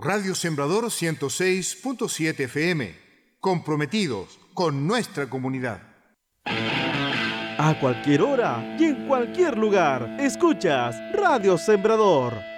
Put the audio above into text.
Radio Sembrador 106.7 FM, comprometidos con nuestra comunidad. A cualquier hora y en cualquier lugar, escuchas Radio Sembrador.